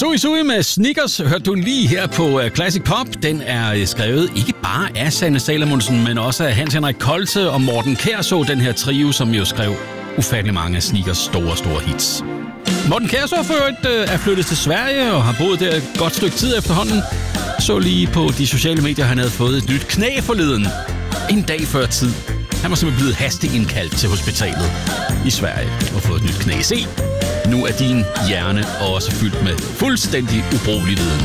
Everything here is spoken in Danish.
Sui Sui med Snickers hørte du lige her på Classic Pop. Den er skrevet ikke bare af Sanne Salomonsen, men også af Hans Henrik Kolte og Morten Kærså, den her trio, som jo skrev ufattelig mange af Snickers store hits. Morten Kærså for øvrigt er flyttet til Sverige og har boet der et godt stykke tid efterhånden. Så lige på de sociale medier, han havde fået et nyt knæ forleden. En dag før tid. Han var simpelthen blevet hasteindkaldt til hospitalet i Sverige og fået et nyt knæ. Se, nu er din hjerne også fyldt med fuldstændig ubrugelig viden.